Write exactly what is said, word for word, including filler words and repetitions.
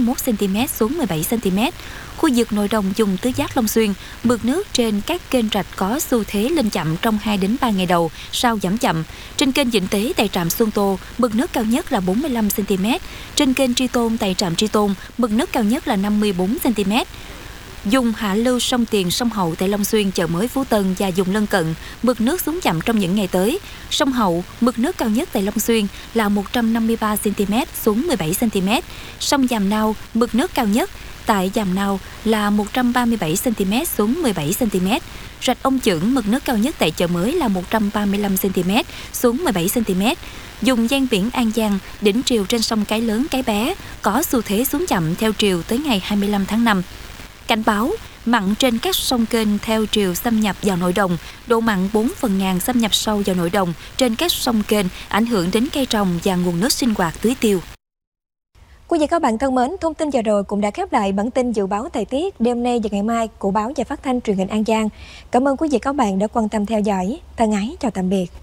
mươi mốt xăng-ti-mét xuống mười bảy xăng-ti-mét. Khu vực nội đồng dùng tứ giác Long Xuyên, mực nước trên các kênh rạch có xu thế lên chậm trong hai đến ba ngày đầu, sau giảm chậm. Trên kênh Vĩnh Tế tại trạm Xuân Tô, mực nước cao nhất là bốn mươi lăm xăng-ti-mét. Trên kênh Tri Tôn tại trạm Tri Tôn, mực nước cao nhất là năm mươi bốn xăng-ti-mét. Dùng hạ lưu sông Tiền, sông Hậu tại Long Xuyên, chợ mới Phú Tân và vùng lân cận, mực nước xuống chậm trong những ngày tới. Sông Hậu, mực nước cao nhất tại Long Xuyên là một trăm năm mươi ba xăng-ti-mét xuống mười bảy xăng-ti-mét. Sông Giàm Nao, mực nước cao nhất tại Giàm Nao là một trăm ba mươi bảy xăng-ti-mét xuống mười bảy xăng-ti-mét. Rạch Ông Chưởng, mực nước cao nhất tại chợ mới là một trăm ba mươi lăm xăng-ti-mét xuống mười bảy xăng-ti-mét. Dùng gian biển An Giang, đỉnh triều trên sông Cái Lớn, Cái Bé có xu thế xuống chậm theo triều tới ngày hai mươi lăm tháng năm. Cảnh báo, mặn trên các sông kênh theo triều xâm nhập vào nội đồng, độ mặn bốn phần ngàn xâm nhập sâu vào nội đồng trên các sông kênh, ảnh hưởng đến cây trồng và nguồn nước sinh hoạt tưới tiêu. Quý vị các bạn thân mến, thông tin vừa rồi cũng đã khép lại bản tin dự báo thời tiết đêm nay và ngày mai của báo và phát thanh truyền hình An Giang. Cảm ơn quý vị các bạn đã quan tâm theo dõi. Thân ái chào tạm biệt.